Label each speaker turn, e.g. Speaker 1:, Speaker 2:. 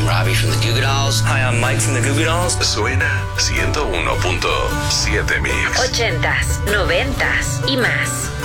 Speaker 1: Robbie from the Goo Goo Dolls.
Speaker 2: Hi, I'm Mike from the Goo Goo Dolls.
Speaker 3: Suena 101.7 Mix.
Speaker 4: 80s, 90s y más.